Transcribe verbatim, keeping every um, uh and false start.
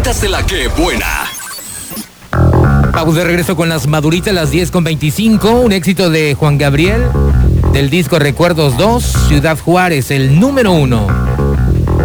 maduritas de la que buena. Vamos de regreso con las maduritas, las diez con veinticinco. Un éxito de Juan Gabriel, del disco Recuerdos dos, Ciudad Juárez, el número uno.